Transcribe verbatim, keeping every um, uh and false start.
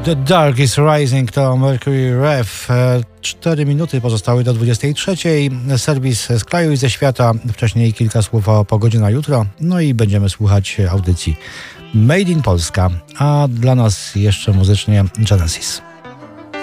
The Dark is Rising to Mercury Rev. Cztery minuty pozostały do dwudziestej trzeciej. Serwis z kraju i ze świata. Wcześniej kilka słów o pogodzie na jutro. No i będziemy słuchać audycji Made in Polska. A dla nas jeszcze muzycznie Genesis.